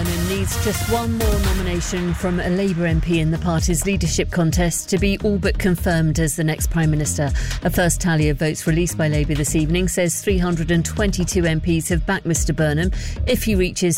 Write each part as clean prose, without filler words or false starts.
Burnham needs just one more nomination from a Labour MP in the party's leadership contest to be all but confirmed as the next Prime Minister. A first tally of votes released by Labour this evening says 322 MPs have backed Mr Burnham. If he reaches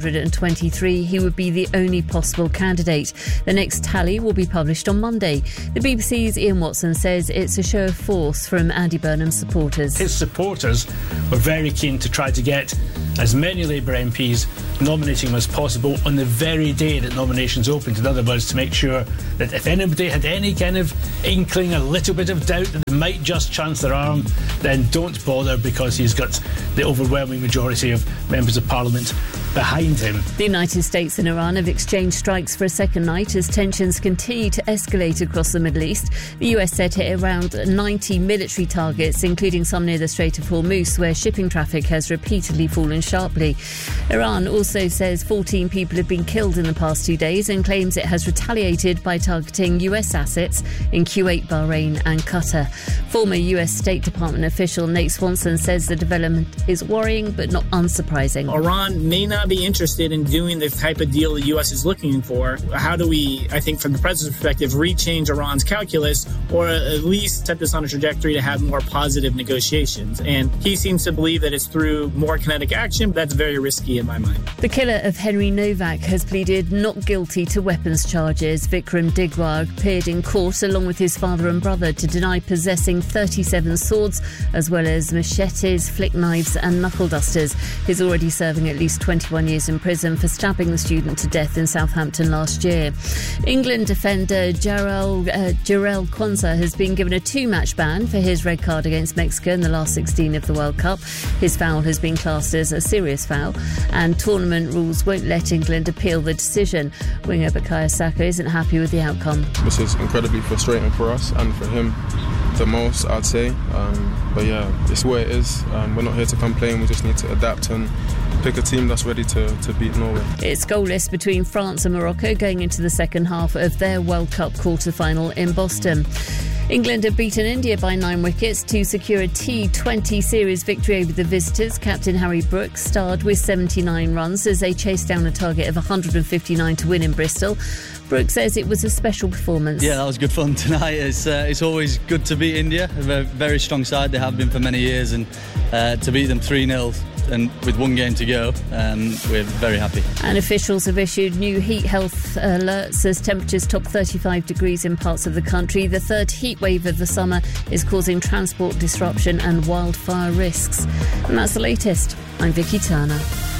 323, he would be the only possible candidate. The next tally will be published on Monday. The BBC's Ian Watson says it's a show of force from Andy Burnham's supporters. His supporters were very keen to try to get as many Labour MPs nominating him as possible on the very day that nominations opened. In other words, to make sure that if anybody had any kind of inkling, a little bit of doubt that they might just chance their arm, then don't bother, because he's got the overwhelming majority of members of Parliament behind him. The United States and Iran have exchanged strikes for a second night as tensions continue to escalate across the Middle East. The US said hit around 90 military targets, including some near the Strait of Hormuz, where shipping traffic has repeatedly fallen sharply. Iran also says 14 people have been killed in the past 2 days and claims it has retaliated by targeting US assets in Kuwait, Bahrain and Qatar. Former US State Department official Nate Swanson says the development is worrying but not unsurprising. Iran may not be interested in doing the type of deal the US is looking for. How do we, I think from the president's perspective, rechange Iran's calculus, or at least set this on a trajectory to have more positive negotiations? And he seems to believe that it's through more kinetic action, but that's very risky in my mind. The killer of Henry Novak has pleaded not guilty to weapons charges. Vikram Digwar appeared in court along with his father and brother to deny possessing 37 swords, as well as machetes, flick knives and knuckle dusters. He's already serving at least 21 years in prison for stabbing the student to death in Southampton last year. England defender Jarrell Quansah has been given a 2-match ban for his red card against Mexico in the last 16 of the World Cup. His foul has been classed as a serious foul, and tournament rules won't let England appeal the decision. Winger Bukayo Saka isn't happy with the outcome. This is incredibly frustrating for us and for him the most, I'd say. But yeah, it's where it is. We're not here to complain. We just need to adapt and pick a team that's ready to beat Norway. It's goalless between France and Morocco going into the second half of their World Cup quarter-final in Boston. England have beaten India by 9 wickets to secure a T20 series victory over the visitors. Captain Harry Brooks starred with 79 runs as they chased down a target of 159 to win in Bristol. Brooks says it was a special performance. Yeah, that was good fun tonight. It's always good to beat India, a very strong side. They have been for many years, and to beat them 3-0 and with 1 game to go, we're very happy. And officials have issued new heat health alerts as temperatures top 35 degrees in parts of the country. The third heat wave of the summer is causing transport disruption and wildfire risks. And that's the latest. I'm Vicky Turner.